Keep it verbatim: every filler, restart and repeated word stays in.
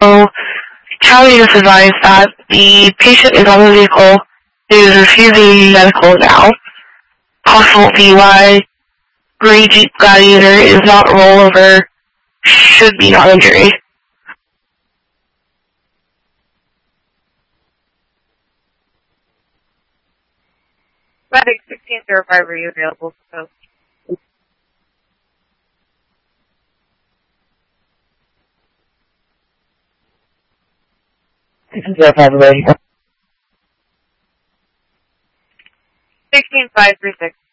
So, county just advised that the patient is on the vehicle, is refusing medical now. Possible D U I, Gray Jeep Gladiator is not rollover, should be non-injury. Medic sixteen zero five, are you available? So. sixteen zero five, ready. sixteen five three six.